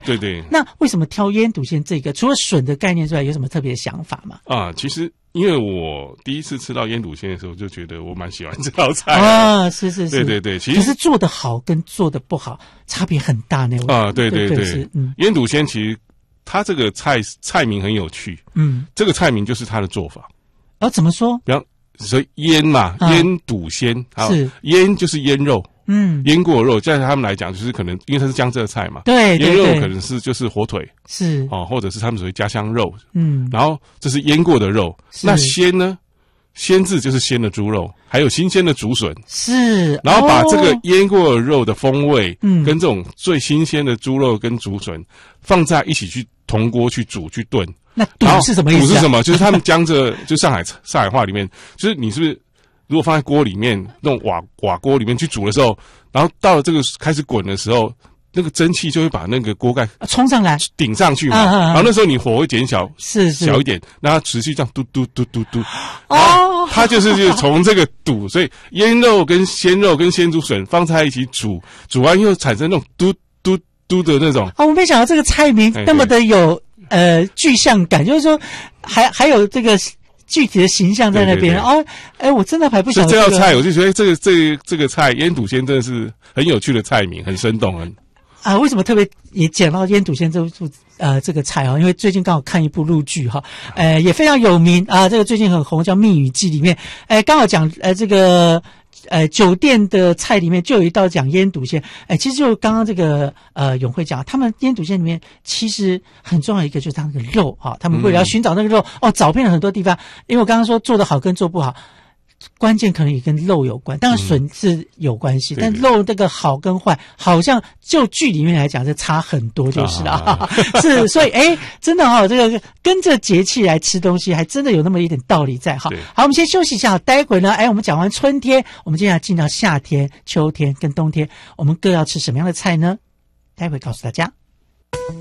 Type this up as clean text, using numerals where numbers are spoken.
对对。 那为什么挑腌笃鲜这个？除了笋的概念之外，有什么特别的想法吗？ 其实因为我第一次吃到腌笃鲜的时候，就觉得我蛮喜欢这道菜是是是， 对对对。其实可是做得好跟做得不好差别很大呢。 对对对，腌笃鲜其实它这个菜名很有趣，这个菜名就是它的做法。 怎么说？ 比方说腌嘛，腌笃鲜，是腌就是腌肉。腌过的肉，在他们来讲，就是可能因为它是江浙菜嘛， 对， 腌肉可能就是火腿， 是或者是他们所谓家乡肉，然后这是腌过的肉。那鲜呢？鲜字就是鲜的猪肉，还有新鲜的竹笋， 是， 然后把这个腌过的肉的风味，跟这种最新鲜的猪肉跟竹笋放在一起去同锅去煮去炖。 那笃是什么意思？ 笃是什么？就是他们江浙就上海话里面，就是你是不是？如果放在锅里面，那种瓦锅里面去煮的时候，然后到了这个开始滚的时候，那个蒸汽就会把那个锅盖冲上来， 顶上去嘛。然后那时候你火会减小，小一点，让它持续这样嘟嘟嘟嘟嘟。它就是从这个笃，所以腌肉跟鲜肉跟鲜竹笋放在一起煮完以后产生那种嘟嘟嘟的那种。 我没想到这个菜名那么的有具象感，就是说还有这个。具体的形象在那边我真的还不晓得这道菜，我就觉得这个菜腌笃鲜真的是很有趣的菜名，很生动为什么特别也讲到腌笃鲜这个菜因为最近刚好看一部陆剧也非常有名这个最近很红，叫《蜜语记》里面刚好讲这个酒店的菜里面就有一道讲腌笃鲜，其实就刚刚这个永慧讲，他们腌笃鲜里面其实很重要一个就是它那个肉他们为了要寻找那个肉找遍了很多地方，因为我刚刚说做得好跟做不好。关键可能也跟肉有关，当然笋是有关系，但肉这个好跟坏，好像就剧里面来讲是差很多，就是了是，所以真的这个跟着节气来吃东西，还真的有那么一点道理在好，我们先休息一下，待会呢，我们讲完春天，我们接下来进到夏天、秋天跟冬天，我们各要吃什么样的菜呢？待会告诉大家。